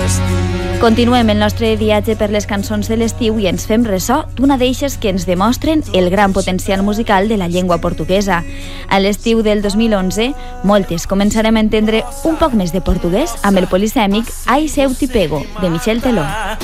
Continuem el nostre viatge per les cançons de l'estiu i ens fem ressò d'una d'eixes que ens demostren el gran potencial musical de la llengua portuguesa. A l'estiu del 2011, moltes començarem a entendre un poc més de portuguès amb el polisèmic Ai seu te pego, de Michel Teló.